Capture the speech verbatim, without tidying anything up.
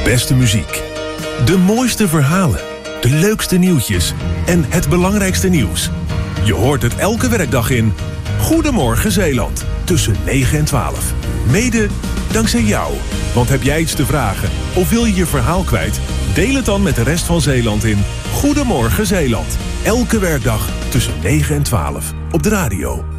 beste muziek. De mooiste verhalen. De leukste nieuwtjes. En het belangrijkste nieuws. Je hoort het elke werkdag in Goedemorgen Zeeland. Tussen negen en twaalf. Mede dankzij jou. Want heb jij iets te vragen of wil je je verhaal kwijt? Deel het dan met de rest van Zeeland in Goedemorgen Zeeland. Elke werkdag tussen negen en twaalf op de radio.